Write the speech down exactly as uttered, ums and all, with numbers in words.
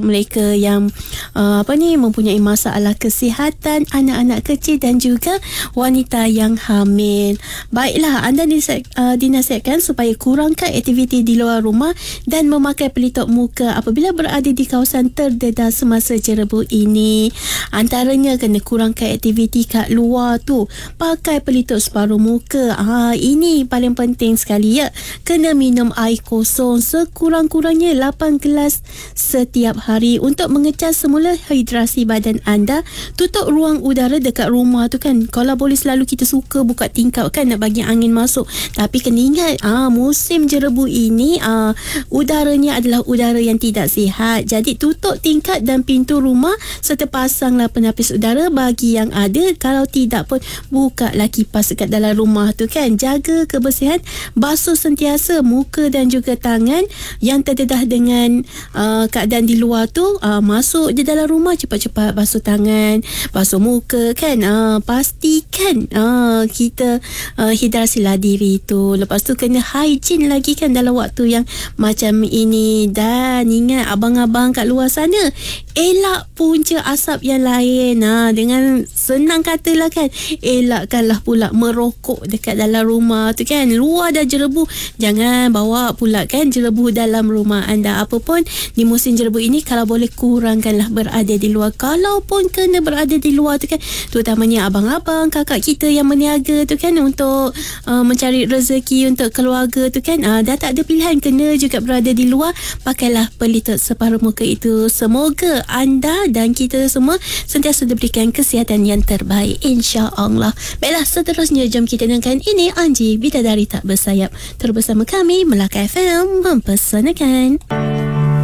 mereka yang uh, apa ni mempunyai masalah kesihatan, anak-anak kecil dan juga wanita yang hamil. Baiklah, anda dinasihat, uh, dinasihatkan supaya kurangkan aktiviti di luar rumah dan memakai pelitup muka apabila berada di kawasan terdedah semasa jerebu ini. Antaranya kena kurangkan aktiviti kat luar tu, pakai pelitup separuh muka. Ah, ini paling penting sekali ya. Kena minum air kosong sekurang-kurangnya lapan gelas setiap hari untuk mengecas semula hidrasi badan anda. Tutup ruang udara dekat rumah tu kan. Kalau boleh selalu kita suka buka tingkap kan nak bagi angin masuk. Tapi kena ingat ah, musim jerebu ini ah, udaranya adalah udara yang tidak sihat. Jadi tutup tingkap dan pintu rumah serta pasanglah penapis udara bagi yang ada. Kalau tidak pun bukalah kipas dekat dalam rumah tu kan. Jaga kebersihan, basuh sentiasa muka dan juga tangan. Yang terdedah dengan uh, keadaan di luar tu, uh, masuk je dalam rumah cepat-cepat basuh tangan, basuh muka kan. Uh, pastikan uh, kita uh, hidrasilah diri tu. Lepas tu kena hygiene lagi kan dalam waktu yang macam ini. Dan ingat abang-abang kat luar sana, elak punca asap yang lain. Ha, dengan senang katalah kan, elakkanlah pula merokok dekat dalam rumah tu kan. Luar dah jerebu, jangan bawa pula kan jerebu dalam rumah anda. Apa pun di musim jerebu ini, kalau boleh kurangkanlah berada di luar. Kalau pun kena berada di luar tu kan, terutamanya abang-abang, kakak kita yang meniaga tu kan, untuk uh, mencari rezeki untuk keluarga tu kan, uh, dah tak ada pilihan, kena juga berada di luar. Pakailah pelitup separuh muka itu. Semoga anda dan kita semua sentiasa diberikan kesihatan yang terbaik, insya-Allah. Baiklah, seterusnya jom kita dengarkan ini Anji Bidadari Tak Bersayap. Terus bersama kami Melaka F M mempersanakan.